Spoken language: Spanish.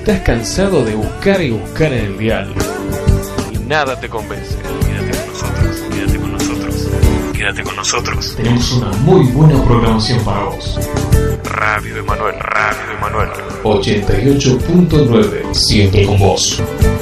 Estás cansado de buscar y buscar en el dial y nada te convence. Quédate con nosotros, quédate con nosotros, quédate con nosotros. Tenemos una muy buena programación para vos. Radio Emanuel 88.9, siempre con vos.